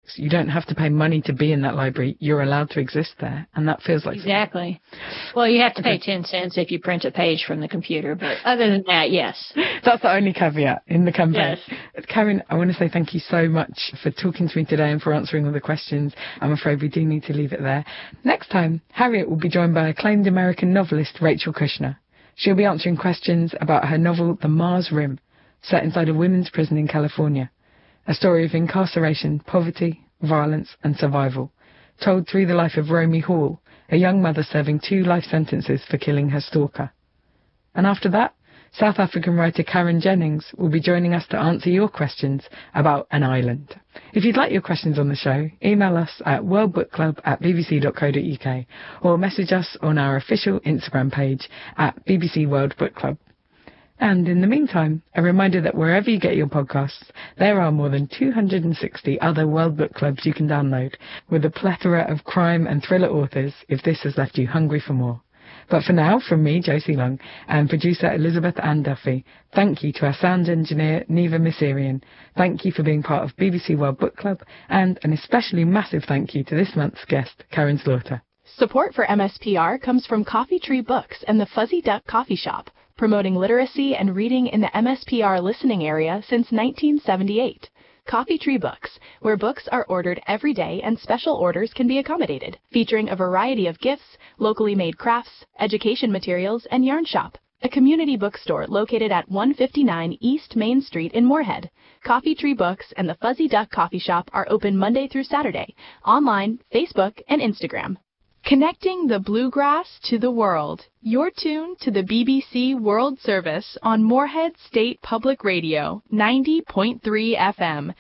books. You don't have to pay money to be in that library. You're allowed to exist there, and that feels like exactly. Well, you have to pay 10 cents if you print a page from the computer, but other than that, yes. That's the only caveat in the campaign. Yes. Karen, I want to say thank you so much for talking to me today and for answering all the questions. I'm afraid we do need to leave it there. Next time, Harriet will be joined by acclaimed American novelist Rachel Kushner. She'll be answering questions about her novel The Mars Rim, set inside a women's prison in California. A story of incarceration, poverty, violence and survival, told through the life of Romy Hall, a young mother serving 2 life sentences for killing her stalker. And after that, South African writer Karen Jennings will be joining us to answer your questions about an island. If you'd like your questions on the show, email us at worldbookclub@bbc.co.uk or message us on our official Instagram page at BBC World Book Club. And in the meantime, a reminder that wherever you get your podcasts, there are more than 260 other World Book Clubs you can download, with a plethora of crime and thriller authors if this has left you hungry for more. But for now, from me, Josie Long, and producer Elizabeth Ann Duffy, thank you to our sound engineer, Neva Misirian. Thank you for being part of BBC World Book Club, and an especially massive thank you to this month's guest, Karen Slaughter. Support for MSPR comes from Coffee Tree Books and the Fuzzy Duck Coffee Shop, promoting literacy and reading in the MSPR listening area since 1978. Coffee Tree Books, where books are ordered every day and special orders can be accommodated, featuring a variety of gifts, locally made crafts, education materials, and yarn shop. A community bookstore located at 159 East Main Street in Moorhead. Coffee Tree Books and the Fuzzy Duck Coffee Shop are open Monday through Saturday, online, Facebook, and Instagram. Connecting the bluegrass to the world. You're tuned to the BBC World Service on Moorhead State Public Radio, 90.3 FM,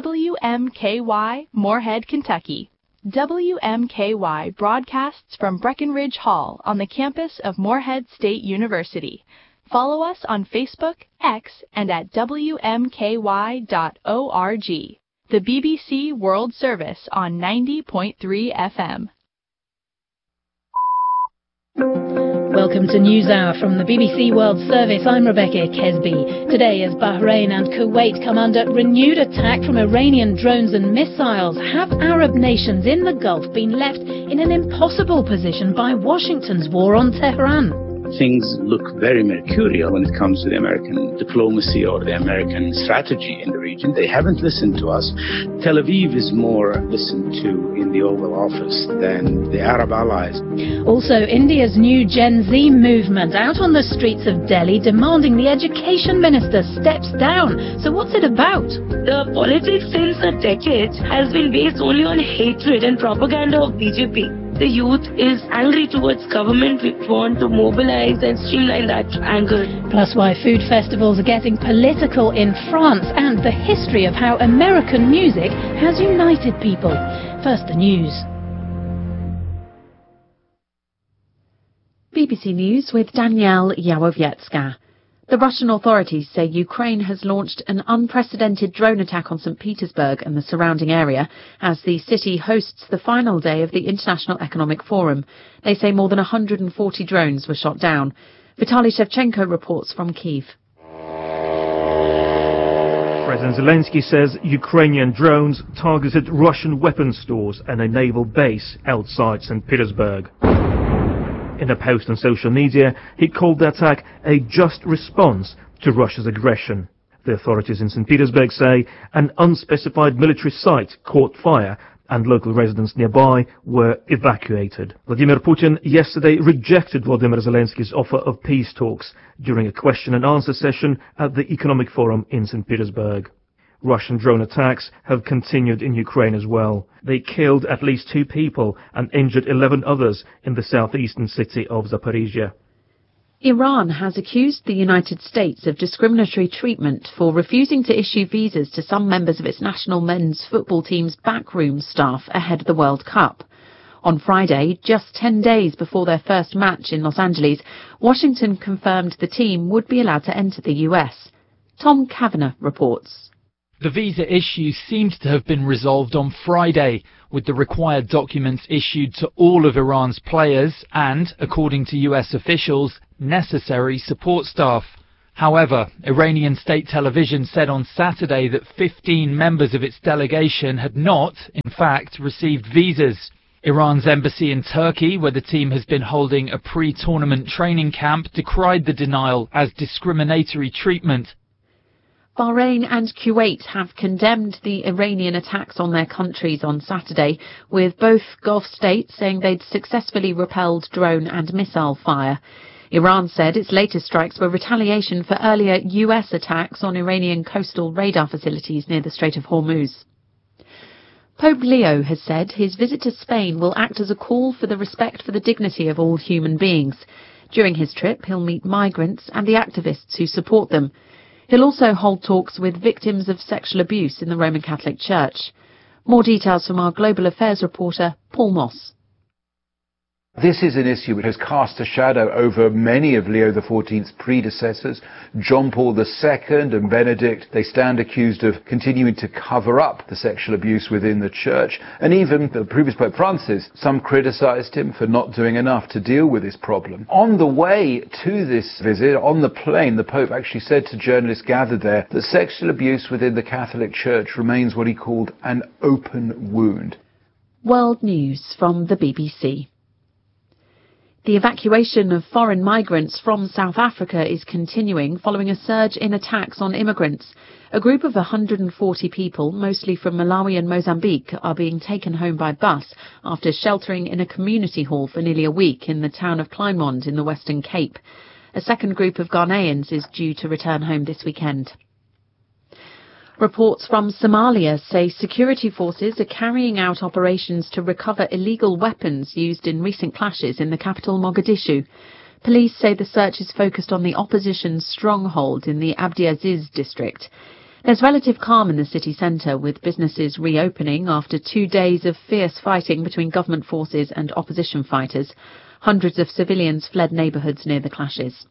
WMKY, Moorhead, Kentucky. WMKY broadcasts from Breckenridge Hall on the campus of Moorhead State University. Follow us on Facebook, X, and at WMKY.org. The BBC World Service on 90.3 FM. Welcome to NewsHour from the BBC World Service. I'm Rebecca Kesby. Today, as Bahrain and Kuwait come under renewed attack from Iranian drones and missiles, have Arab nations in the Gulf been left in an impossible position by Washington's war on Tehran? Things look very mercurial when it comes to the American diplomacy or the American strategy in the region. They haven't listened to us. Tel Aviv is more listened to in the Oval Office than the Arab allies. Also, India's new Gen Z movement out on the streets of Delhi demanding the education minister steps down. So what's it about? The politics since a decade has been based only on hatred and propaganda of BJP. The youth is angry towards government. We want to mobilize and streamline that anger. Plus why food festivals are getting political in France and the history of how American music has united people. First, the news. BBC News with Danielle Yawowiecka. The Russian authorities say Ukraine has launched an unprecedented drone attack on St. Petersburg and the surrounding area as the city hosts the final day of the International Economic Forum. They say more than 140 drones were shot down. Vitaly Shevchenko reports from Kyiv. President Zelensky says Ukrainian drones targeted Russian weapons stores and a naval base outside St. Petersburg. In a post on social media, he called the attack a just response to Russia's aggression. The authorities in St. Petersburg say an unspecified military site caught fire and local residents nearby were evacuated. Vladimir Putin yesterday rejected Volodymyr Zelensky's offer of peace talks during a question and answer session at the Economic Forum in St. Petersburg. Russian drone attacks have continued in Ukraine as well. They killed at least 2 people and injured 11 others in the southeastern city of Zaporizhia. Iran has accused the United States of discriminatory treatment for refusing to issue visas to some members of its national men's football team's backroom staff ahead of the World Cup. On Friday, just 10 days before their first match in Los Angeles, Washington confirmed the team would be allowed to enter the US. Tom Kavanagh reports. The visa issue seems to have been resolved on Friday, with the required documents issued to all of Iran's players and, according to US officials, necessary support staff. However, Iranian state television said on Saturday that 15 members of its delegation had not, in fact received visas. Iran's embassy in Turkey, where the team has been holding a pre-tournament training camp, decried the denial as discriminatory treatment. Bahrain and Kuwait have condemned the Iranian attacks on their countries on Saturday, with both Gulf states saying they'd successfully repelled drone and missile fire. Iran said its latest strikes were retaliation for earlier US attacks on Iranian coastal radar facilities near the Strait of Hormuz. Pope Leo has said his visit to Spain will act as a call for the respect for the dignity of all human beings. During his trip, he'll meet migrants and the activists who support them. He'll also hold talks with victims of sexual abuse in the Roman Catholic Church. More details from our Global Affairs reporter, Paul Moss. This is an issue which has cast a shadow over many of Leo XIV's predecessors. John Paul II and Benedict, they stand accused of continuing to cover up the sexual abuse within the church. And even the previous Pope Francis, some criticised him for not doing enough to deal with this problem. On the way to this visit, on the plane, the Pope actually said to journalists gathered there that sexual abuse within the Catholic Church remains what he called an open wound. World News from the BBC. The evacuation of foreign migrants from South Africa is continuing following a surge in attacks on immigrants. A group of 140 people, mostly from Malawi and Mozambique, are being taken home by bus after sheltering in a community hall for nearly a week in the town of Kleinmond in the Western Cape. A second group of Ghanaians is due to return home this weekend. Reports from Somalia say security forces are carrying out operations to recover illegal weapons used in recent clashes in the capital Mogadishu. Police say the search is focused on the opposition's stronghold in the Abdiaziz district. There's relative calm in the city centre, with businesses reopening after 2 days of fierce fighting between government forces and opposition fighters. Hundreds of civilians fled neighbourhoods near the clashes.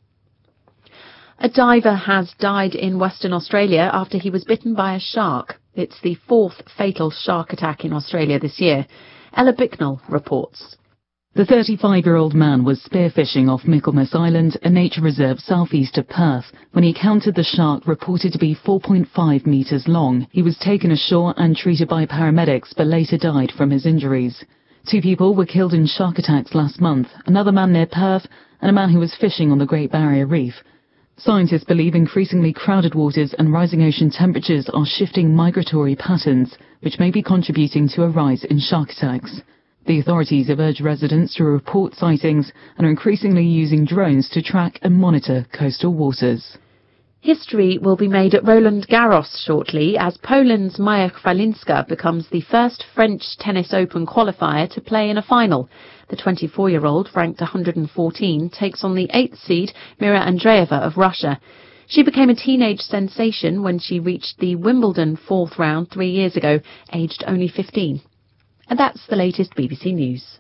A diver has died in Western Australia after he was bitten by a shark. It's the fourth fatal shark attack in Australia this year. Ella Bicknell reports. The 35-year-old man was spearfishing off Michaelmas Island, a nature reserve southeast of Perth, when he encountered the shark reported to be 4.5 metres long. He was taken ashore and treated by paramedics, but later died from his injuries. 2 people were killed in shark attacks last month, another man near Perth, and a man who was fishing on the Great Barrier Reef. Scientists believe increasingly crowded waters and rising ocean temperatures are shifting migratory patterns, which may be contributing to a rise in shark attacks. The authorities have urged residents to report sightings and are increasingly using drones to track and monitor coastal waters. History will be made at Roland Garros shortly as Poland's Maja Chwalinska becomes the first French Tennis Open qualifier to play in a final. The 24-year-old, ranked 114, takes on the 8th seed Mira Andreeva of Russia. She became a teenage sensation when she reached the Wimbledon 4th round 3 years ago, aged only 15. And that's the latest BBC News.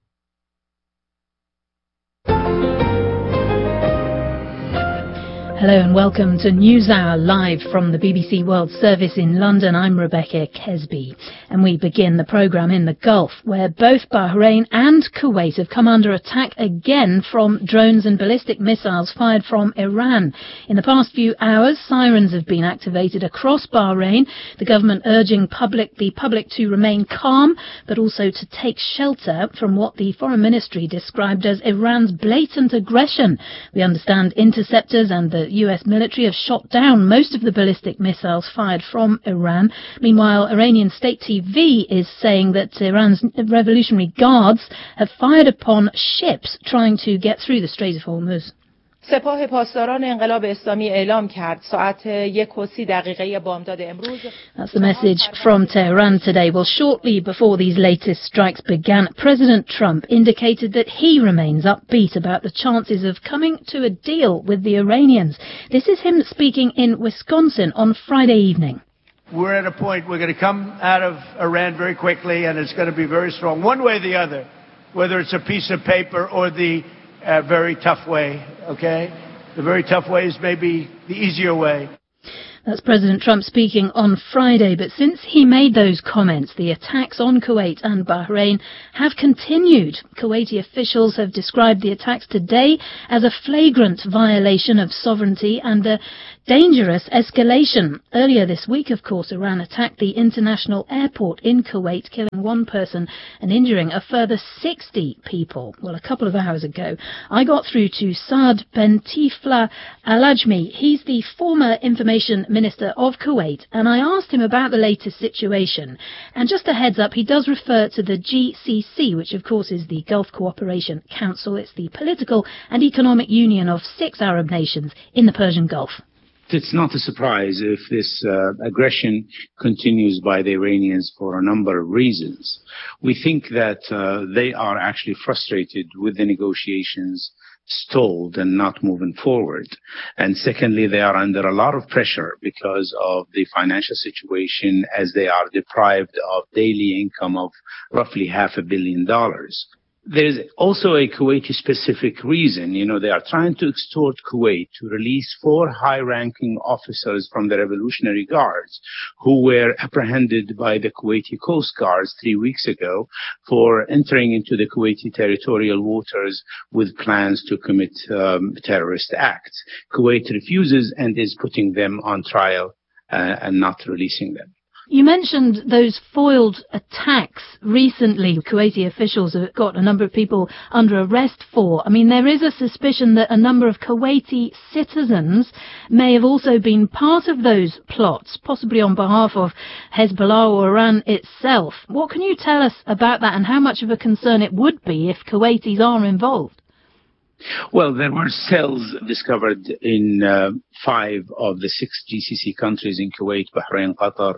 Hello and welcome to NewsHour live from the BBC World Service in London. I'm Rebecca Kesby, and we begin the programme in the Gulf, where both Bahrain and Kuwait have come under attack again from drones and ballistic missiles fired from Iran. In the past few hours, sirens have been activated across Bahrain, the government urging the public to remain calm, but also to take shelter from what the Foreign Ministry described as Iran's blatant aggression. We understand interceptors and the US military have shot down most of the ballistic missiles fired from Iran. Meanwhile, Iranian state TV is saying that Iran's Revolutionary Guards have fired upon ships trying to get through the Strait of Hormuz. سپاه پاسداران انقلاب اسلامی اعلام کرد ساعت 1:30 بامداد امروز. That's the message from Tehran today. Well, shortly before these latest strikes began, President Trump indicated that he remains upbeat about the chances of coming to a deal with the Iranians. This is him speaking in Wisconsin on Friday evening. We're at a point we're going to come out of Iran very quickly, and it's going to be very strong, one way or the other, whether it's a piece of paper or the very tough way, okay? The very tough way is maybe the easier way. That's President Trump speaking on Friday, but since he made those comments, the attacks on Kuwait and Bahrain have continued. Kuwaiti officials have described the attacks today as a flagrant violation of sovereignty and a dangerous escalation. Earlier this week, of course, Iran attacked the international airport in Kuwait, killing one person and injuring a further 60 people. Well, a couple of hours ago, I got through to Saad Bentifla Al-Ajmi. He's the former information minister of Kuwait, and I asked him about the latest situation. And just a heads up, he does refer to the GCC, which of course is the Gulf Cooperation Council. It's the political and economic union of 6 Arab nations in the Persian Gulf. It's not a surprise if this aggression continues by the Iranians for a number of reasons. We think that they are actually frustrated with the negotiations stalled and not moving forward. And secondly, they are under a lot of pressure because of the financial situation, as they are deprived of daily income of roughly $500 million. There's also a Kuwaiti-specific reason. They are trying to extort Kuwait to release 4 high-ranking officers from the Revolutionary Guards who were apprehended by the Kuwaiti Coast Guards 3 weeks ago for entering into the Kuwaiti territorial waters with plans to commit terrorist acts. Kuwait refuses and is putting them on trial and not releasing them. You mentioned those foiled attacks recently. Kuwaiti officials have got a number of people under arrest for. I mean, there is a suspicion that a number of Kuwaiti citizens may have also been part of those plots, possibly on behalf of Hezbollah or Iran itself. What can you tell us about that, and how much of a concern it would be if Kuwaitis are involved? Well, there were cells discovered in 5 of the 6 GCC countries in Kuwait, Bahrain, Qatar,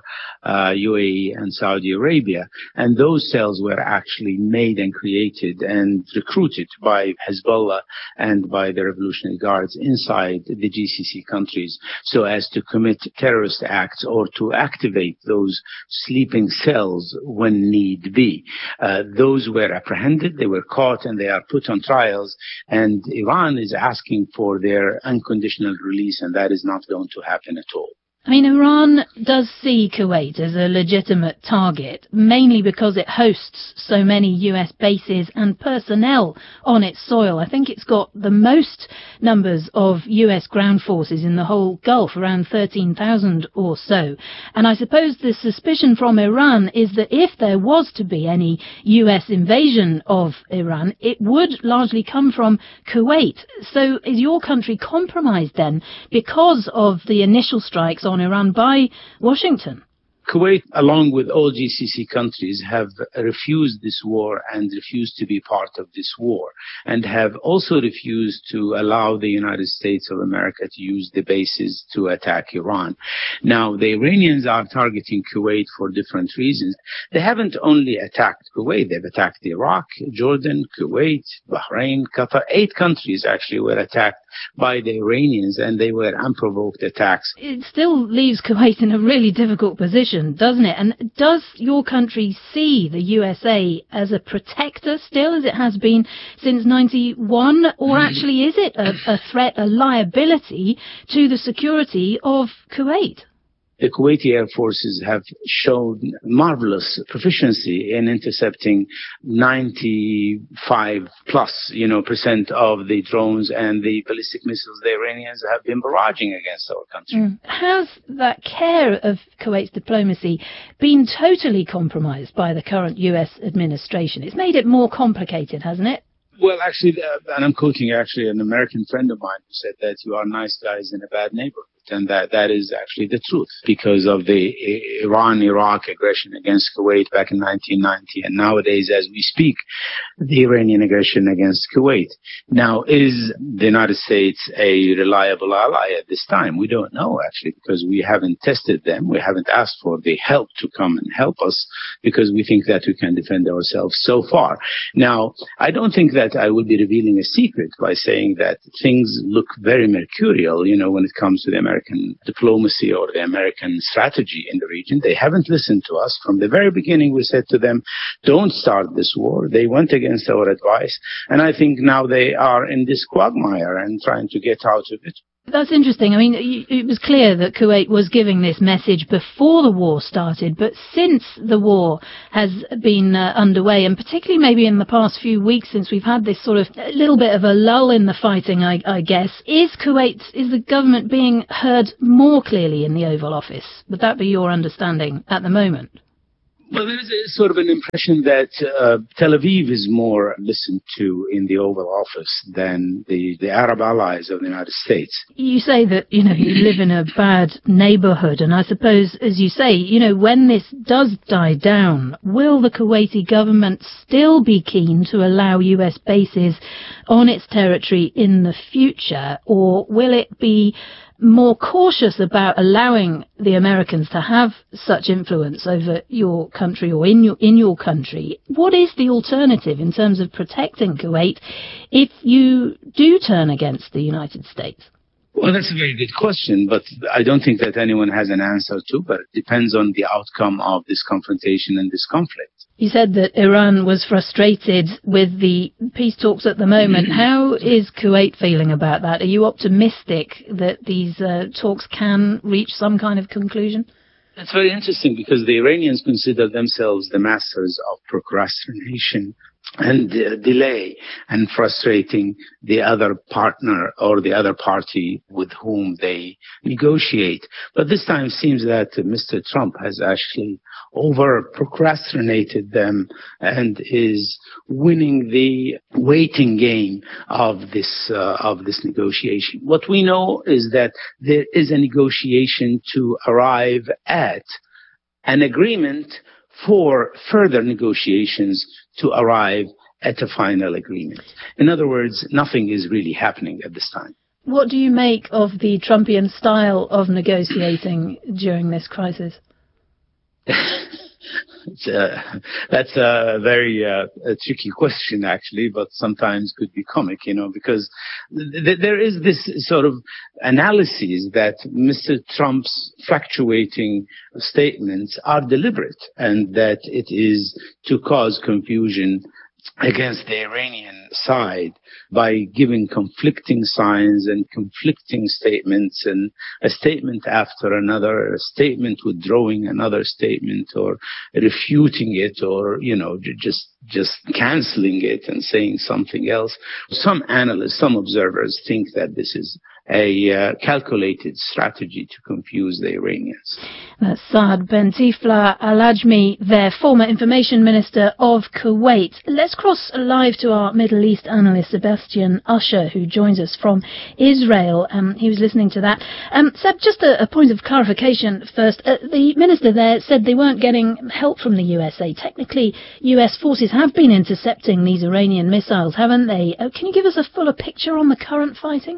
UAE, and Saudi Arabia. And those cells were actually made and created and recruited by Hezbollah and by the Revolutionary Guards inside the GCC countries so as to commit terrorist acts or to activate those sleeping cells when need be. Those were apprehended, they were caught, and they are put on trials. And Iran is asking for their unconditional release, and that is not going to happen at all. I mean, Iran does see Kuwait as a legitimate target, mainly because it hosts so many US bases and personnel on its soil. I think it's got the most numbers of US ground forces in the whole Gulf, around 13,000 or so. And I suppose the suspicion from Iran is that if there was to be any US invasion of Iran, it would largely come from Kuwait. So is your country compromised then because of the initial strikes on Iran by Washington? Kuwait, along with all GCC countries, have refused this war and refused to be part of this war, and have also refused to allow the United States of America to use the bases to attack Iran. Now, the Iranians are targeting Kuwait for different reasons. They haven't only attacked Kuwait, they've attacked Iraq, Jordan, Kuwait, Bahrain, Qatar. 8 countries actually were attacked by the Iranians, and they were unprovoked attacks. It still leaves Kuwait in a really difficult position, doesn't it? And does your country see the USA as a protector still, as it has been since 91? Or actually is it a threat, a liability to the security of Kuwait? The Kuwaiti Air Forces have shown marvelous proficiency in intercepting 95+% of the drones and the ballistic missiles the Iranians have been barraging against our country. Has that care of Kuwait's diplomacy been totally compromised by the current US administration? It's made it more complicated, hasn't it? Well, actually, and I'm quoting actually an American friend of mine who said that you are nice guys in a bad neighborhood. And that is actually the truth because of the Iran-Iraq aggression against Kuwait back in 1990. And nowadays, as we speak, the Iranian aggression against Kuwait. Now, is the United States a reliable ally at this time? We don't know, actually, because we haven't tested them. We haven't asked for the help to come and help us because we think that we can defend ourselves so far. Now, I don't think that I would be revealing a secret by saying that things look very mercurial, when it comes to the American diplomacy or the American strategy in the region. They haven't listened to us. From the very beginning, we said to them, don't start this war. They went against our advice. And I think now they are in this quagmire and trying to get out of it. That's interesting. I mean, it was clear that Kuwait was giving this message before the war started, but since the war has been underway, and particularly maybe in the past few weeks since we've had this sort of a little bit of a lull in the fighting, I guess, is the government being heard more clearly in the Oval Office? Would that be your understanding at the moment? Well, there is a sort of an impression that Tel Aviv is more listened to in the Oval Office than the Arab allies of the United States. You say that, you live in a bad neighborhood, and I suppose, as you say, when this does die down, will the Kuwaiti government still be keen to allow US bases on its territory in the future, or will it be more cautious about allowing the Americans to have such influence over your country or in your country? What is the alternative in terms of protecting Kuwait if you do turn against the United States? Well, that's a very good question, but I don't think that anyone has an answer to, but it depends on the outcome of this confrontation and this conflict. You said that Iran was frustrated with the peace talks at the moment. How is Kuwait feeling about that? Are you optimistic that these talks can reach some kind of conclusion? It's very interesting because the Iranians consider themselves the masters of procrastination and delay and frustrating the other partner or the other party with whom they negotiate. But this time it seems that Mr. Trump has actually over-procrastinated them and is winning the waiting game of this negotiation. What we know is that there is a negotiation to arrive at an agreement for further negotiations to arrive at a final agreement. In other words, nothing is really happening at this time. What do you make of the Trumpian style of negotiating during this crisis? That's a very tricky question, actually, but sometimes could be comic, because there is this sort of analysis that Mr. Trump's fluctuating statements are deliberate and that it is to cause confusion against the Iranian side by giving conflicting signs and conflicting statements, and a statement after another, a statement withdrawing another statement or refuting it, or just canceling it and saying something else. Some analysts, some observers think that this is a calculated strategy to confuse the Iranians. That's Saad Ben Tifla Al-Ajmi, their former information minister of Kuwait. Let's cross live to our Middle East analyst, Sebastian Usher, who joins us from Israel. He was listening to that. Seb, just a point of clarification first. The minister there said they weren't getting help from the USA. Technically, US forces have been intercepting these Iranian missiles, haven't they? Can you give us a fuller picture on the current fighting?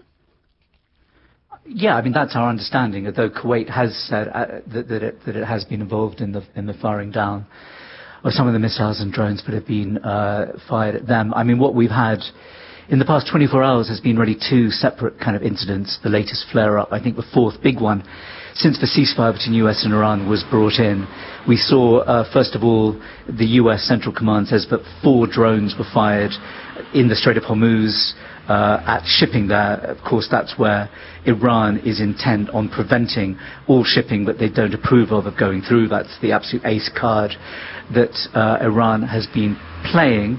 Yeah, I mean, that's our understanding, although Kuwait has said that it has been involved in the firing down of some of the missiles and drones that have been fired at them. I mean, what we've had in the past 24 hours has been really two separate kind of incidents. The latest flare-up, I think the fourth big one, since the ceasefire between US and Iran was brought in. We saw, first of all, the US Central Command says that 4 drones were fired in the Strait of Hormuz, at shipping there. Of course, that's where Iran is intent on preventing all shipping that they don't approve of going through. That's the absolute ace card that Iran has been playing.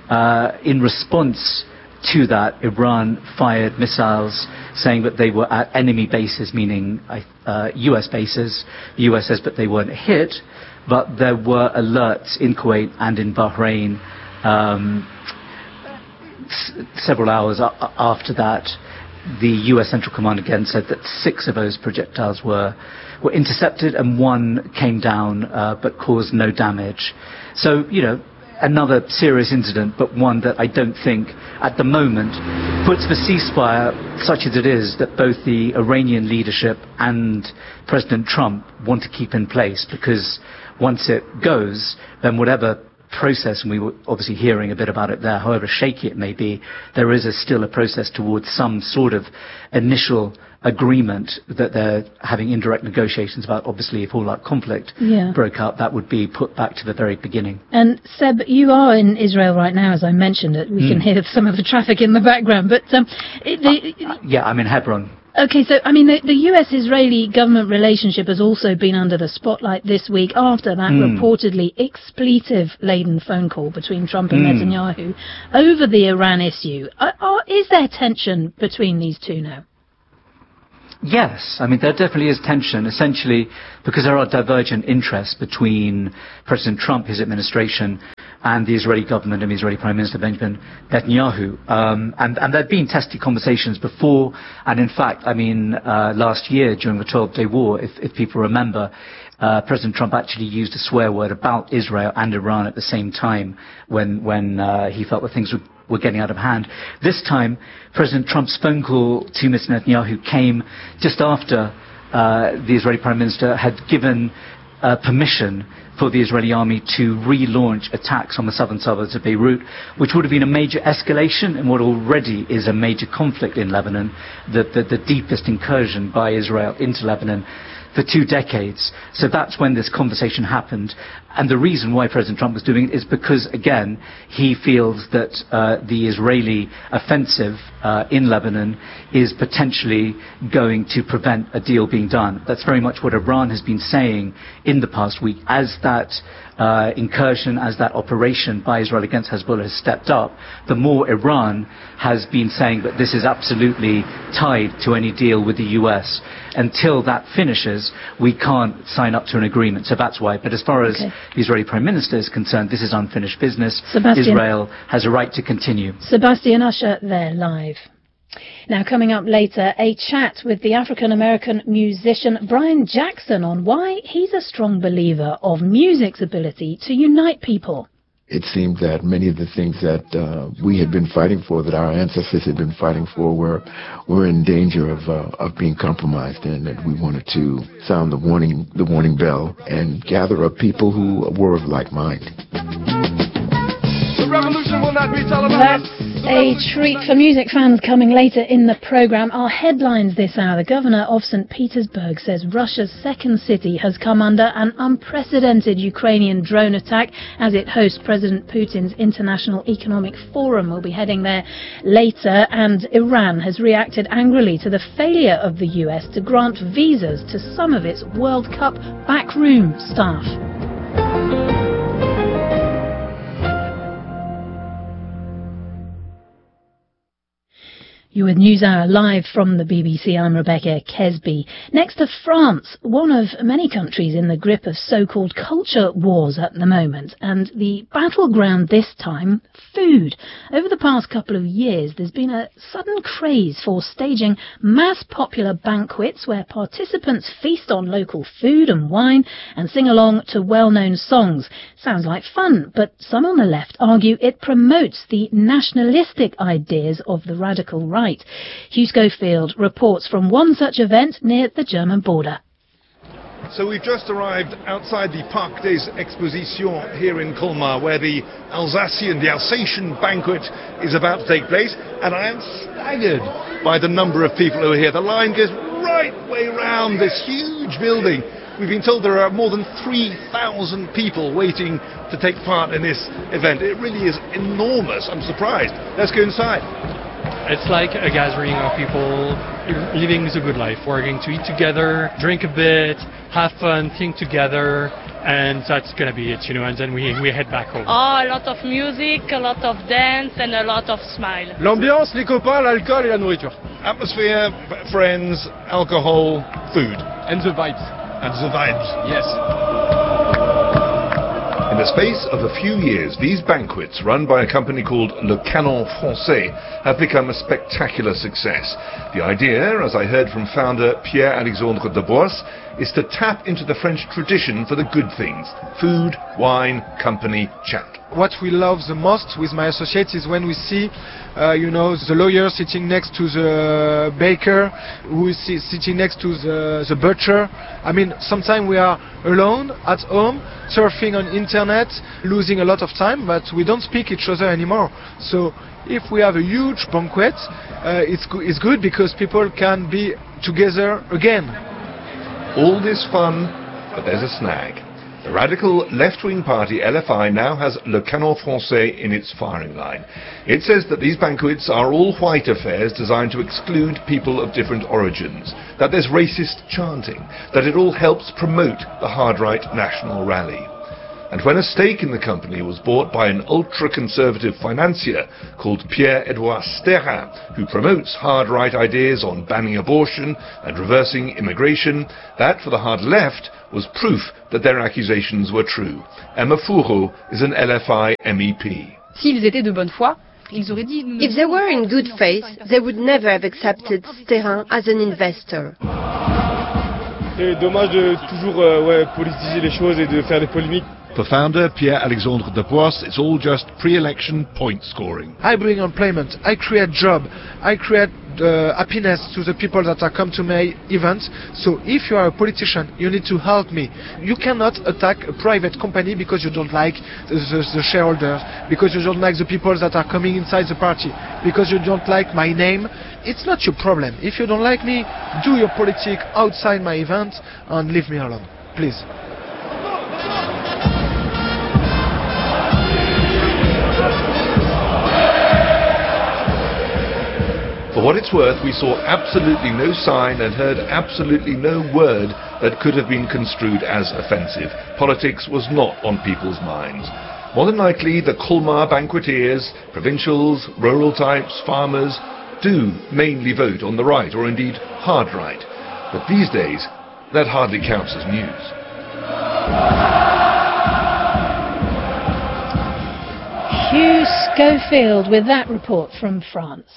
In response to that, Iran fired missiles saying that they were at enemy bases, meaning US bases. The US says that they weren't hit, but there were alerts in Kuwait and in Bahrain several hours after that. The US Central Command again said that 6 of those projectiles were intercepted and 1 came down but caused no damage. So, another serious incident, but one that I don't think at the moment puts the ceasefire, such as it is, that both the Iranian leadership and President Trump want to keep in place, because once it goes, then whatever process, and we were obviously hearing a bit about it there, however shaky it may be, there is still a process towards some sort of initial agreement that they're having indirect negotiations about. Obviously, if all that conflict broke out, that would be put back to the very beginning. And Seb, you are in Israel right now, as I mentioned it. We can hear some of the traffic in the background, but yeah, I'm in Hebron. Okay, so, I mean, the US-Israeli government relationship has also been under the spotlight this week after that reportedly expletive-laden phone call between Trump and Netanyahu over the Iran issue. Is there tension between these two now? Yes, I mean, there definitely is tension, essentially because there are divergent interests between President Trump, his administration, and the Israeli government and the Israeli Prime Minister Benjamin Netanyahu. And there have been testy conversations before, and in fact, I mean, last year during the 12-day war, if people remember, President Trump actually used a swear word about Israel and Iran at the same time when he felt that things were getting out of hand. This time, President Trump's phone call to Mr. Netanyahu came just after the Israeli Prime Minister had given permission for the Israeli army to relaunch attacks on the southern suburbs of Beirut, which would have been a major escalation in what already is a major conflict in Lebanon, the deepest incursion by Israel into Lebanon for 2 decades. So that's when this conversation happened. And the reason why President Trump was doing it is because, again, he feels that the Israeli offensive in Lebanon is potentially going to prevent a deal being done. That's very much what Iran has been saying in the past week. As that incursion, as that operation by Israel against Hezbollah has stepped up, the more Iran has been saying that this is absolutely tied to any deal with the US. Until that finishes, we can't sign up to an agreement. So that's why. But as far as the Israeli Prime Minister is concerned, this is unfinished business. Israel has a right to continue. Sebastian Usher there live. Now, coming up later, a chat with the African-American musician Brian Jackson on why he's a strong believer of music's ability to unite people. It seemed that many of the things that we had been fighting for, that our ancestors had been fighting for, were in danger of being compromised, and that we wanted to sound the warning bell and gather up people who were of like mind. The revolution will not be televised. That's a treat for music fans coming later in the programme. Our headlines this hour. The governor of St. Petersburg says Russia's second city has come under an unprecedented Ukrainian drone attack as it hosts President Putin's International Economic Forum. We'll be heading there later. And Iran has reacted angrily to the failure of the US to grant visas to some of its World Cup backroom staff. You're with NewsHour live from the BBC. I'm Rebecca Kesby. Next to France, one of many countries in the grip of so-called culture wars at the moment. And the battleground this time, food. Over the past couple of years, there's been a sudden craze for staging mass popular banquets where participants feast on local food and wine and sing along to well-known songs. Sounds like fun, but some on the left argue it promotes the nationalistic ideas of the radical right. Hugh Schofield reports from one such event near the German border. So we've just arrived outside the Parc des Expositions here in Colmar, where the Alsatian banquet is about to take place, and I am staggered by the number of people who are here. The line goes right way round this huge building. We've been told there are more than 3,000 people waiting to take part in this event. It really is enormous. I'm surprised. Let's go inside. It's like a gathering of people living the good life. We're going to eat together, drink a bit, have fun, think together, and that's going to be it, and then we head back home. Oh, a lot of music, a lot of dance, and a lot of smile. L'ambiance, les copains, l'alcool et la nourriture. Atmosphere, friends, alcohol, food. And the vibes. And the vibes. Yes. In the space of a few years, these banquets, run by a company called Le Canon Français, have become a spectacular success. The idea, as I heard from founder Pierre-Alexandre Debrosse, is to tap into the French tradition for the good things: food, wine, company, chat. What we love the most with my associates is when we see the lawyer sitting next to the baker, who is sitting next to the butcher. I mean, sometimes we are alone at home, surfing on internet, losing a lot of time, but we don't speak each other anymore. So if we have a huge banquet, it's good because people can be together again. All this fun, but there's a snag. The radical left-wing party LFI now has Le Canon Français in its firing line. It says that these banquets are all white affairs designed to exclude people of different origins, that there's racist chanting, that it all helps promote the hard-right national rally. And when a stake in the company was bought by an ultra-conservative financier called Pierre-Edouard Sterrin, who promotes hard-right ideas on banning abortion and reversing immigration, that for the hard left was proof that their accusations were true. Emma Fourreau is an LFI MEP. S'ils étaient de bonne foi, ils auraient dit... If they were in good faith, they would never have accepted Sterrin as an investor. C'est dommage de toujours politiser les choses et de faire des polémiques. For founder Pierre-Alexandre Desbois, it's all just pre-election point scoring. I bring employment, I create job, I create happiness to the people that are come to my events. So if you are a politician, you need to help me. You cannot attack a private company because you don't like the shareholders, because you don't like the people that are coming inside the party, because you don't like my name. It's not your problem. If you don't like me, do your politics outside my event and leave me alone, please. For what it's worth, we saw absolutely no sign and heard absolutely no word that could have been construed as offensive. Politics was not on people's minds. More than likely, the Colmar banqueteers, provincials, rural types, farmers, do mainly vote on the right, or indeed hard right. But these days, that hardly counts as news. Hugh Schofield with that report from France.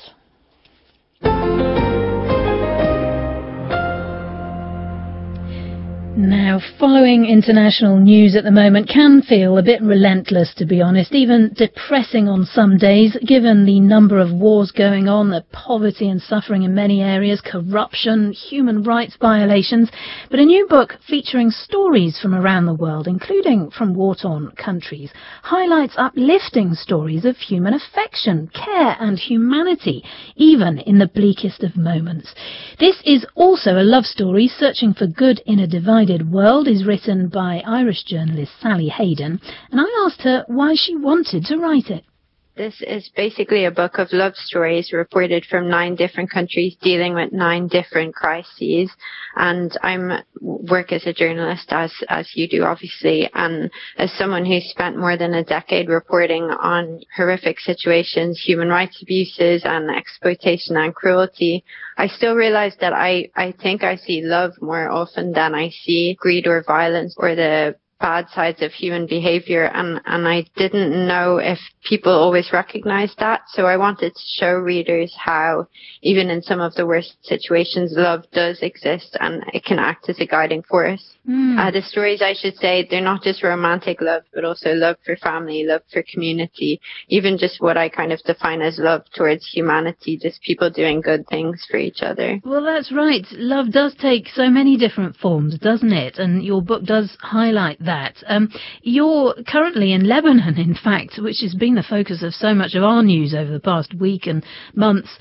Now, following international news at the moment can feel a bit relentless, to be honest, even depressing on some days, given the number of wars going on, the poverty and suffering in many areas, corruption, human rights violations. But a new book featuring stories from around the world, including from war-torn countries, highlights uplifting stories of human affection, care and humanity, even in the bleakest of moments. This is also a love story, Searching for Good in a Divided World, is written by Irish journalist Sally Hayden, and I asked her why she wanted to write it. This is basically a book of love stories reported from 9 different countries dealing with 9 different crises. And I work as a journalist, as you do, obviously, and as someone who spent more than a decade reporting on horrific situations, human rights abuses and exploitation and cruelty, I still realize that I think I see love more often than I see greed or violence or the bad sides of human behavior, and I didn't know if people always recognized that, so I wanted to show readers how, even in some of the worst situations, love does exist and it can act as a guiding force. The stories, I should say, they're not just romantic love, but also love for family, love for community, even just what I kind of define as love towards humanity, just people doing good things for each other. Well, that's right. Love does take so many different forms, doesn't it? And your book does highlight that. You're currently in Lebanon, in fact, which has been the focus of so much of our news over the past week and months.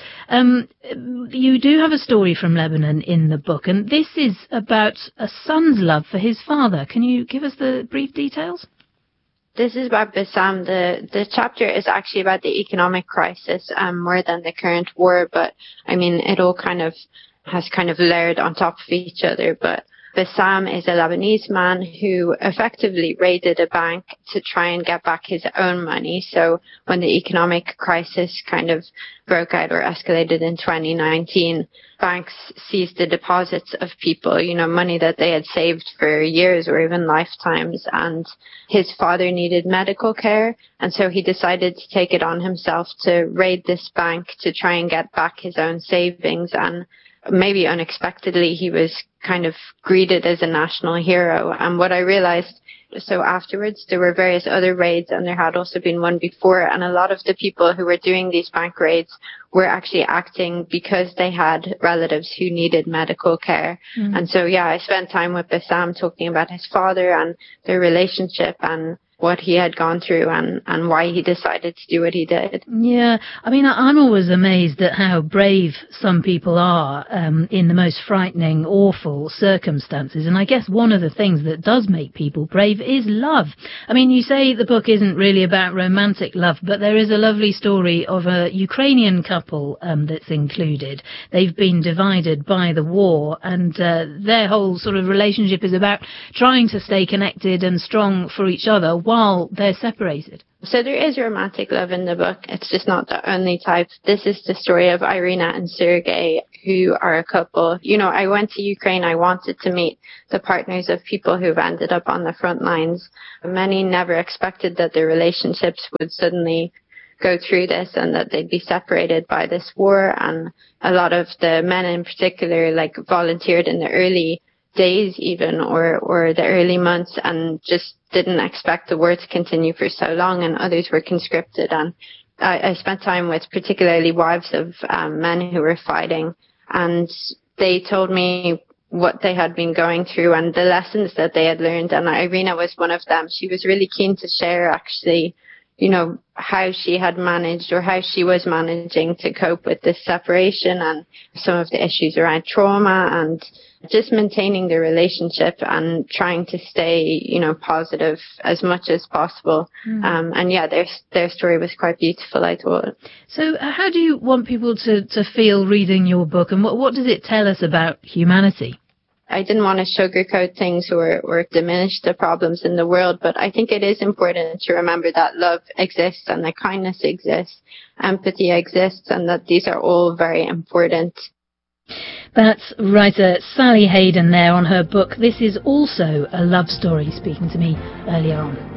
You do have a story from Lebanon in the book, and this is about a son's love for his father. Can you give us the brief details? This is about Bassam. The chapter is actually about the economic crisis more than the current war, but I mean, it all has layered on top of each other. But Bassam is a Lebanese man who effectively raided a bank to try and get back his own money. So when the economic crisis kind of broke out or escalated in 2019, banks seized the deposits of people, money that they had saved for years or even lifetimes. And his father needed medical care. And so he decided to take it on himself to raid this bank to try and get back his own savings. And maybe unexpectedly, he was kind of greeted as a national hero. And what I realized, so afterwards, there were various other raids, and there had also been one before, and a lot of the people who were doing these bank raids were actually acting because they had relatives who needed medical care. And so, I spent time with Bassam talking about his father and their relationship, and what he had gone through and why he decided to do what he did. Yeah, I mean, I'm always amazed at how brave some people are in the most frightening, awful circumstances. And I guess one of the things that does make people brave is love. I mean, you say the book isn't really about romantic love, but there is a lovely story of a Ukrainian couple that's included. They've been divided by the war, and their whole sort of relationship is about trying to stay connected and strong for each other while they're separated. So there is romantic love in the book. It's just not the only type. This is the story of Irina and Sergei, who are a couple. You know, I went to Ukraine. I wanted to meet the partners of people who've ended up on the front lines. Many never expected that their relationships would suddenly go through this and that they'd be separated by this war. And a lot of the men in particular, like, volunteered in the early days even, or the early months, and just didn't expect the war to continue for so long, and others were conscripted. And I spent time with particularly wives of men who were fighting, and they told me what they had been going through and the lessons that they had learned. And Irina was one of them. She was really keen to share, actually, you know, how she had managed, or how she was managing to cope with this separation and some of the issues around trauma and just maintaining the relationship and trying to stay, you know, positive as much as possible. And yeah, their story was quite beautiful, I thought. So how do you want people to feel reading your book, and what does it tell us about humanity? I didn't want to sugarcoat things or diminish the problems in the world, but I think it is important to remember that love exists and that kindness exists, empathy exists, and that these are all very important. That's writer Sally Hayden there on her book This Is Also a Love Story, speaking to me earlier on.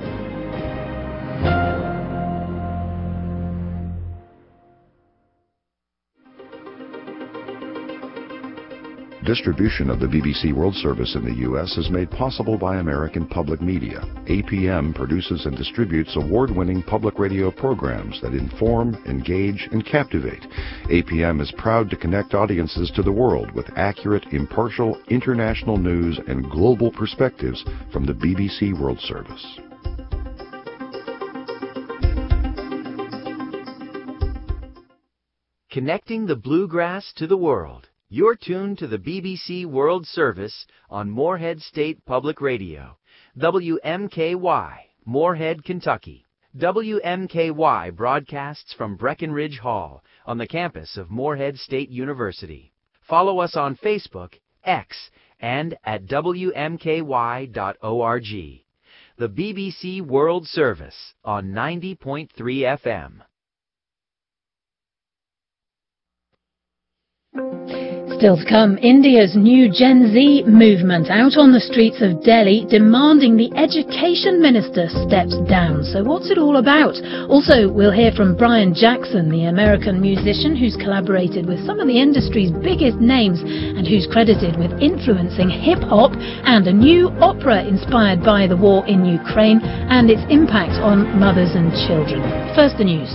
Distribution of the BBC World Service in the U.S. is made possible by American Public Media. APM produces and distributes award-winning public radio programs that inform, engage, and captivate. APM is proud to connect audiences to the world with accurate, impartial, international news and global perspectives from the BBC World Service. Connecting the bluegrass to the world. You're tuned to the BBC World Service on Morehead State Public Radio. WMKY, Morehead, Kentucky. WMKY broadcasts from Breckenridge Hall on the campus of Morehead State University. Follow us on Facebook, X, and at WMKY.org. The BBC World Service on 90.3 FM. Still to come, India's new Gen Z movement out on the streets of Delhi demanding the education minister steps down. So what's it all about? Also, we'll hear from Brian Jackson, the American musician who's collaborated with some of the industry's biggest names and who's credited with influencing hip-hop and a new opera inspired by the war in Ukraine and its impact on mothers and children. First, the news.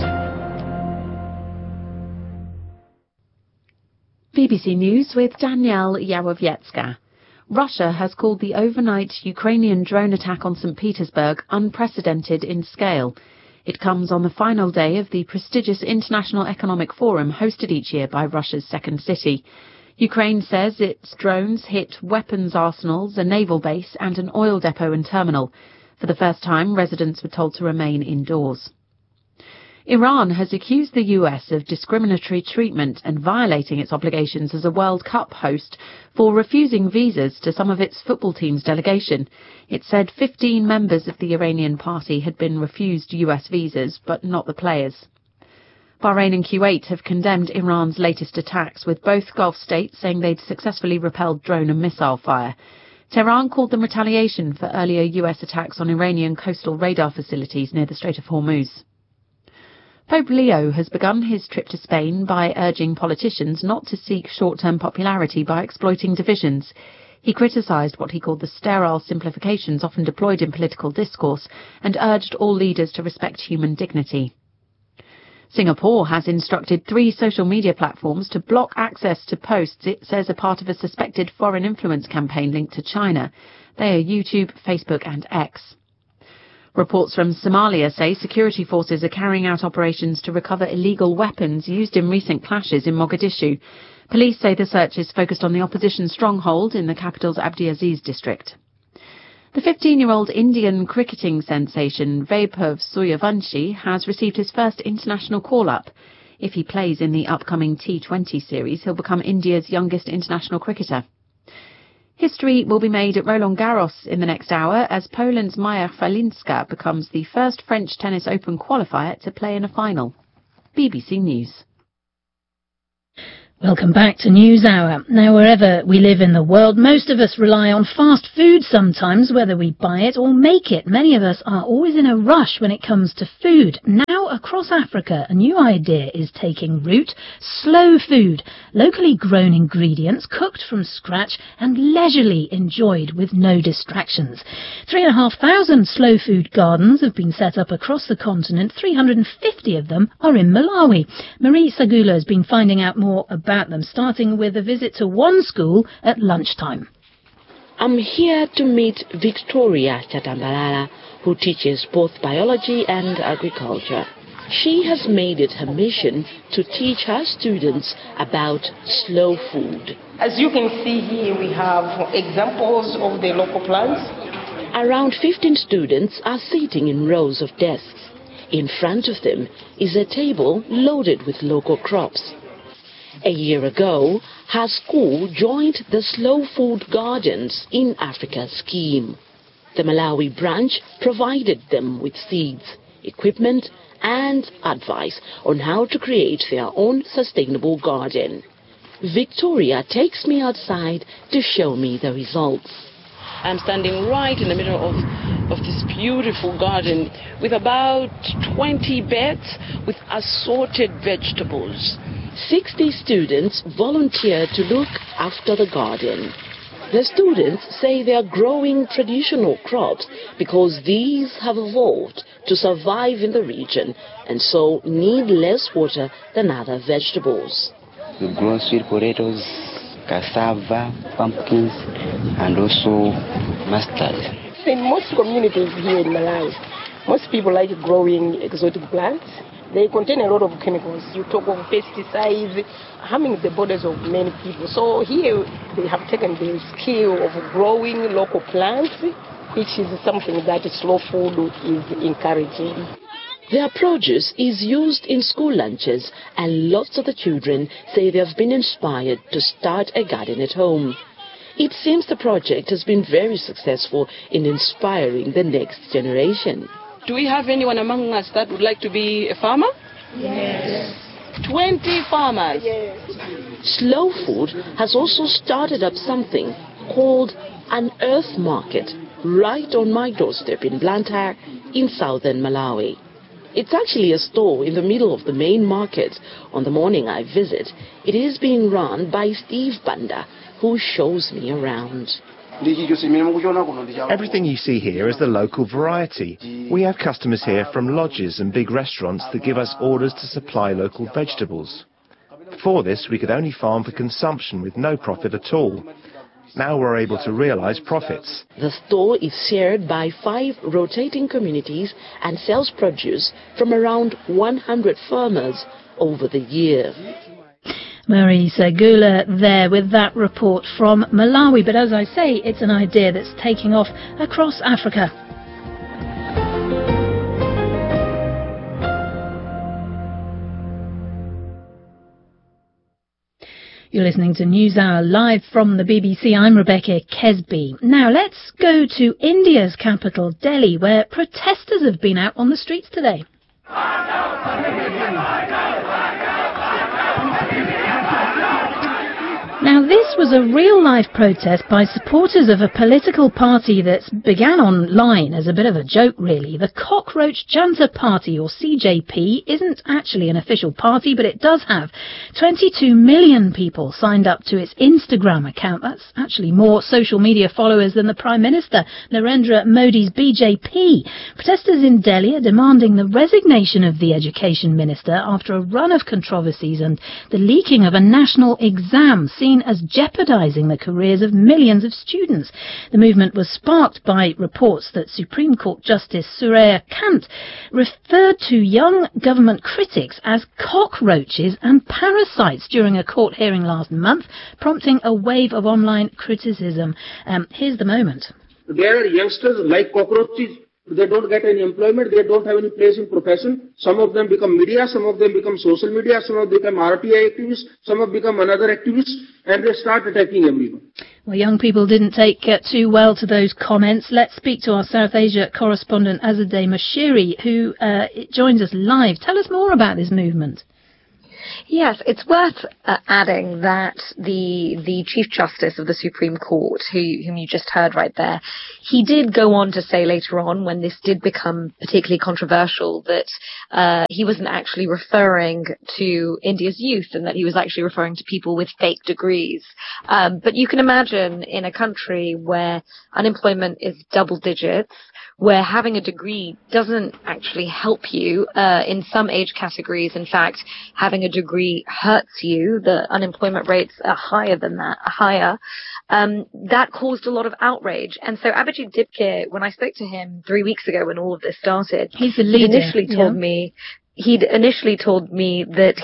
BBC News with Danielle Yawowiecka. Russia has called the overnight Ukrainian drone attack on St. Petersburg unprecedented in scale. It comes on the final day of the prestigious International Economic Forum hosted each year by Russia's second city. Ukraine says its drones hit weapons arsenals, a naval base and an oil depot and terminal. For the first time, residents were told to remain indoors. Iran has accused the US of discriminatory treatment and violating its obligations as a World Cup host for refusing visas to some of its football team's delegation. It said 15 members of the Iranian party had been refused US visas, but not the players. Bahrain and Kuwait have condemned Iran's latest attacks, with both Gulf states saying they'd successfully repelled drone and missile fire. Tehran called them retaliation for earlier US attacks on Iranian coastal radar facilities near the Strait of Hormuz. Pope Leo has begun his trip to Spain by urging politicians not to seek short-term popularity by exploiting divisions. He criticised what he called the sterile simplifications often deployed in political discourse and urged all leaders to respect human dignity. Singapore has instructed 3 social media platforms to block access to posts it says are part of a suspected foreign influence campaign linked to China. They are YouTube, Facebook and X. Reports from Somalia say security forces are carrying out operations to recover illegal weapons used in recent clashes in Mogadishu. Police say the search is focused on the opposition stronghold in the capital's Abdiaziz district. The 15-year-old Indian cricketing sensation Vaibhav Suryavanshi has received his first international call-up. If he plays in the upcoming T20 series, he'll become India's youngest international cricketer. History will be made at Roland Garros in the next hour as Poland's Maja Falinska becomes the first French Tennis Open qualifier to play in a final. BBC News. Welcome back to NewsHour. Now, wherever we live in the world, most of us rely on fast food sometimes, whether we buy it or make it. Many of us are always in a rush when it comes to food. Now, across Africa, a new idea is taking root. Slow food, locally grown ingredients, cooked from scratch and leisurely enjoyed with no distractions. 3,500 slow food gardens have been set up across the continent. 350 of them are in Malawi. Marie Sagula has been finding out more about them, starting with a visit to one school at lunchtime. I'm here to meet Victoria Chatambalala, who teaches both biology and agriculture. She has made it her mission to teach her students about slow food. As you can see here, we have examples of the local plants. Around 15 students are sitting in rows of desks. In front of them is a table loaded with local crops. A year ago, her school joined the Slow Food Gardens in Africa scheme. The Malawi branch provided them with seeds, equipment and advice on how to create their own sustainable garden. Victoria takes me outside to show me the results. I'm standing right in the middle of this beautiful garden with about 20 beds with assorted vegetables. 60 students volunteered to look after the garden. The students say they are growing traditional crops because these have evolved to survive in the region and so need less water than other vegetables. We grow sweet potatoes, cassava, pumpkins, and also mustard. In most communities here in Malawi, most people like growing exotic plants. They contain a lot of chemicals. You talk of pesticides, harming the bodies of many people. So here they have taken the skill of growing local plants, which is something that slow food is encouraging. Their produce is used in school lunches, and lots of the children say they have been inspired to start a garden at home. It seems the project has been very successful in inspiring the next generation. Do we have anyone among us that would like to be a farmer? Yes. 20 farmers? Yes. Slow Food has also started up something called an earth market right on my doorstep in Blantyre in southern Malawi. It's actually a store in the middle of the main market. On the morning I visit, it is being run by Steve Banda, who shows me around. Everything you see here is the local variety. We have customers here from lodges and big restaurants that give us orders to supply local vegetables. Before this, we could only farm for consumption with no profit at all. Now we're able to realize profits. The store is shared by 5 rotating communities and sells produce from around 100 farmers over the year. Marie Sagula there with that report from Malawi. But as I say, it's an idea that's taking off across Africa. You're listening to NewsHour live from the BBC. I'm Rebecca Kesby. Now let's go to India's capital, Delhi, where protesters have been out on the streets today. Now, this was a real-life protest by supporters of a political party that began online as a bit of a joke, really. The Cockroach Janta Party, or CJP, isn't actually an official party, but it does have 22 million people signed up to its Instagram account. That's actually more social media followers than the Prime Minister, Narendra Modi's BJP. Protesters in Delhi are demanding the resignation of the Education Minister after a run of controversies and the leaking of a national exam seen as jeopardizing the careers of millions of students. The movement was sparked by reports that Supreme Court Justice Surya Kant referred to young government critics as cockroaches and parasites during a court hearing last month, prompting a wave of online criticism. Here's the moment. There are youngsters like cockroaches. They don't get any employment. They don't have any place in profession. Some of them become media. Some of them become social media. Some of them become RTI activists. Some have become another activists. And they start attacking everyone. Well, young people didn't take too well to those comments. Let's speak to our South Asia correspondent Azadeh Moshiri, who joins us live. Tell us more about this movement. Yes, it's worth adding that the Chief Justice of the Supreme Court, whom you just heard right there, he did go on to say later on, when this did become particularly controversial, that he wasn't actually referring to India's youth and that he was actually referring to people with fake degrees. But you can imagine in a country where unemployment is double digits, where having a degree doesn't actually help you in some age categories. In fact, having a degree hurts you. The unemployment rates are higher than that, that caused a lot of outrage. And so Abhijit Dipke, when I spoke to him 3 weeks ago when all of this started, he's the leader. He'd initially told me that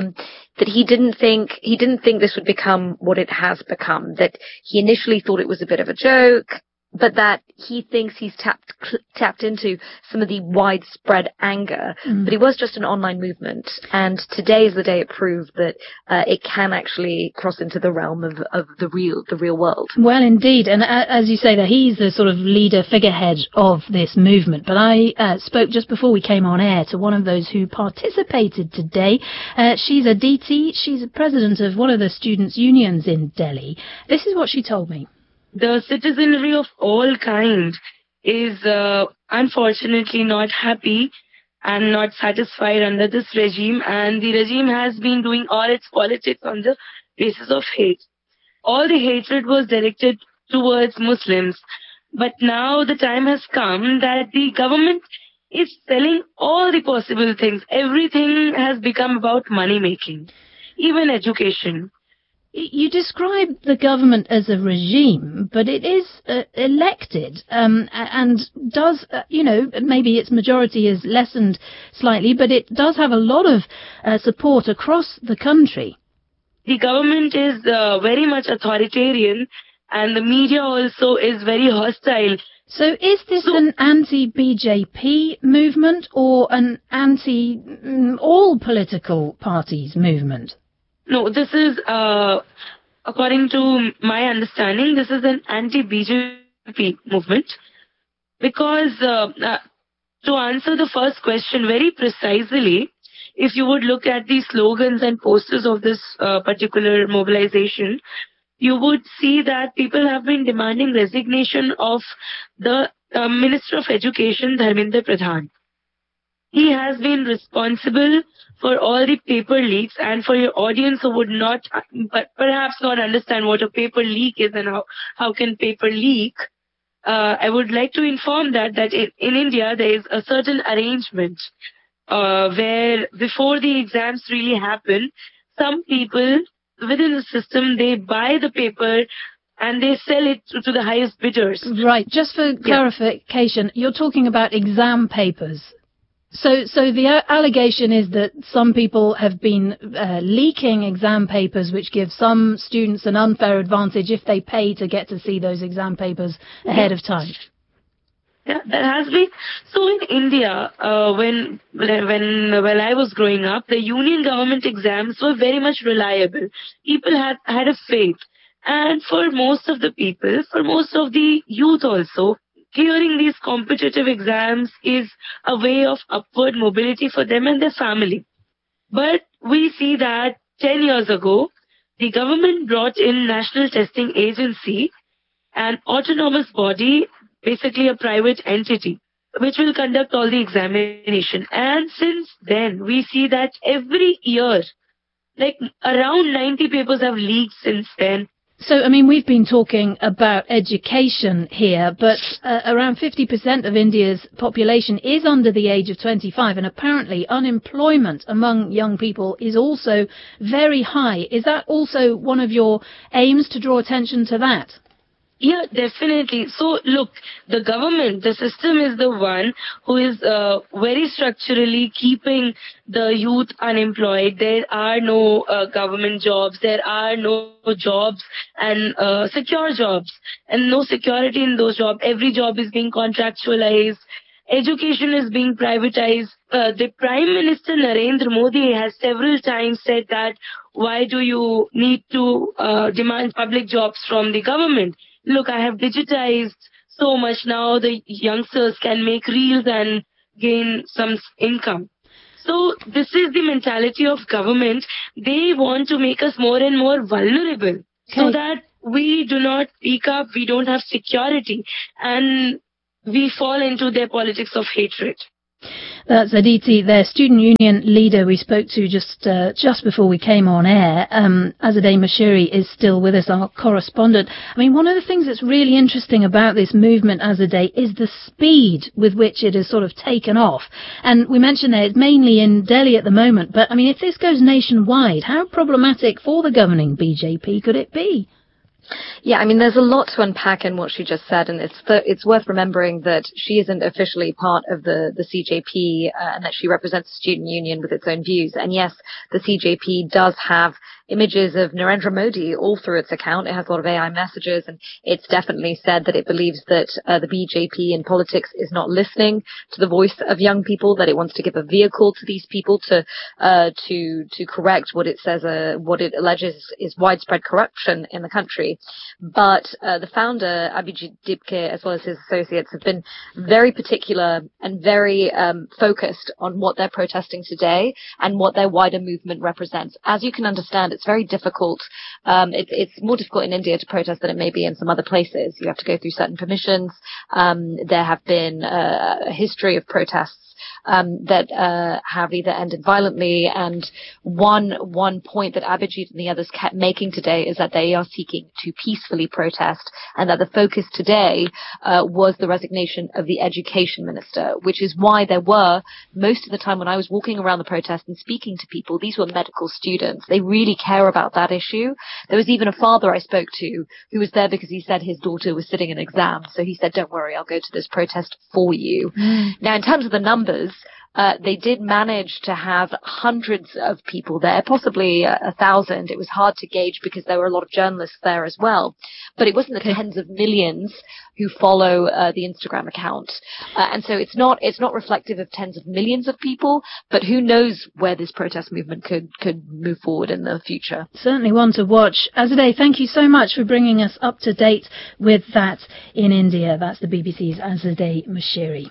he didn't think this would become what it has become, that he initially thought it was a bit of a joke, but that he thinks he's tapped into some of the widespread anger. But it was just an online movement, and today is the day it proved that it can actually cross into the realm of the real world. Well, indeed, and as you say, that he's the sort of leader, figurehead of this movement. But I spoke just before we came on air to one of those who participated today. She's Aditi. She's a president of one of the students' unions in Delhi. This is what she told me. The citizenry of all kind is unfortunately not happy and not satisfied under this regime, and the regime has been doing all its politics on the basis of hate. All the hatred was directed towards Muslims, but now the time has come that the government is selling all the possible things. Everything has become about money making, even education. You describe the government as a regime, but it is elected, and does, maybe its majority is lessened slightly, but it does have a lot of support across the country. The government is very much authoritarian, and the media also is very hostile. So is this an anti-BJP movement or an anti-all political parties movement? No, this is, according to my understanding, this is an anti-BJP movement. Because to answer the first question very precisely, if you would look at the slogans and posters of this particular mobilization, you would see that people have been demanding resignation of the Minister of Education, Dharmendra Pradhan. He has been responsible for all the paper leaks, and for your audience who would not, but perhaps not understand what a paper leak is and how can paper leak, I would like to inform that in India there is a certain arrangement where before the exams really happen, some people within the system, they buy the paper and they sell it to the highest bidders. Right. Just for clarification, you're talking about exam papers. So the allegation is that some people have been leaking exam papers, which give some students an unfair advantage if they pay to get to see those exam papers ahead of time. Yeah, that has been. So in India, when I was growing up, the union government exams were very much reliable. People had a faith. And for most of the people, for most of the youth also, clearing these competitive exams is a way of upward mobility for them and their family. But we see that 10 years ago, the government brought in National Testing Agency, an autonomous body, basically a private entity, which will conduct all the examination. And since then, we see that every year, like around 90 papers have leaked since then. So, I mean, we've been talking about education here, but around 50% of India's population is under the age of 25, and apparently unemployment among young people is also very high. Is that also one of your aims, to draw attention to that? Yeah, definitely. So, look, the government, the system is the one who is very structurally keeping the youth unemployed. There are no government jobs. There are no jobs and secure jobs, and no security in those jobs. Every job is being contractualized. Education is being privatized. The Prime Minister Narendra Modi has several times said that, why do you need to demand public jobs from the government? Look, I have digitized so much now, the youngsters can make reels and gain some income. So this is the mentality of government. They want to make us more and more vulnerable, so that we do not speak up, we don't have security, and we fall into their politics of hatred. That's Aditi, their student union leader we spoke to just before we came on air. Azadeh Moshiri is still with us, our correspondent. I mean, one of the things that's really interesting about this movement, Azadeh, is the speed with which it has sort of taken off. And we mentioned there it's mainly in Delhi at the moment, but I mean, if this goes nationwide, how problematic for the governing BJP could it be? Yeah, I mean, there's a lot to unpack in what she just said, and it's worth remembering that she isn't officially part of the CJP, and that she represents the student union with its own views. And yes, the CJP does have images of Narendra Modi all through its account. It has a lot of AI messages, and it's definitely said that it believes that the BJP in politics is not listening to the voice of young people, that it wants to give a vehicle to these people to correct what it says, what it alleges is widespread corruption in the country. But the founder, Abhijit Dibke, as well as his associates, have been very particular and very focused on what they're protesting today and what their wider movement represents. As you can understand, it's very difficult. It's more difficult in India to protest than it may be in some other places. You have to go through certain permissions. There have been a history of protests that have either ended violently, and one point that Abhijit and the others kept making today is that they are seeking to peacefully protest, and that the focus today was the resignation of the education minister, which is why there were, most of the time when I was walking around the protest and speaking to people, these were medical students. They really care about that issue. There was even a father I spoke to who was there because he said his daughter was sitting an exam, so he said, don't worry, I'll go to this protest for you. Now, in terms of the numbers, they did manage to have hundreds of people there, possibly 1,000. It was hard to gauge because there were a lot of journalists there as well. But it wasn't the tens of millions who follow the Instagram account. And so it's not reflective of tens of millions of people, but who knows where this protest movement could move forward in the future. Certainly one to watch. Azadeh, thank you so much for bringing us up to date with that in India. That's the BBC's Azadeh Moshiri.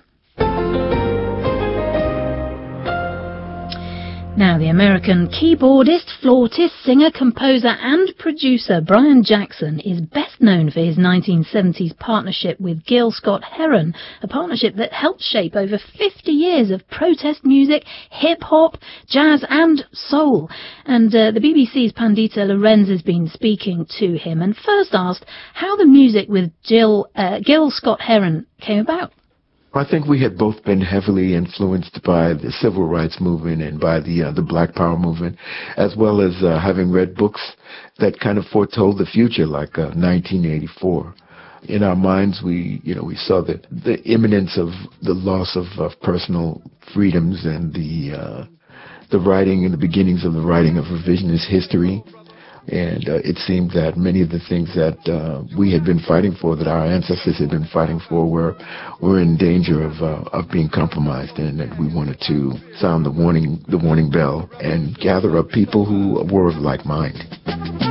Now, the American keyboardist, flautist, singer, composer and producer Brian Jackson is best known for his 1970s partnership with Gil Scott-Heron, a partnership that helped shape over 50 years of protest music, hip-hop, jazz and soul. And the BBC's Pandita Lorenz has been speaking to him and first asked how the music with Gil Scott-Heron came about. I think we had both been heavily influenced by the civil rights movement and by the Black Power movement, as well as having read books that kind of foretold the future, like 1984. In our minds, we saw the imminence of the loss of personal freedoms and the writing and the beginnings of the writing of revisionist history. And it seemed that many of the things that we had been fighting for, that our ancestors had been fighting for, were in danger of being compromised, and that we wanted to sound the warning bell and gather up people who were of like mind.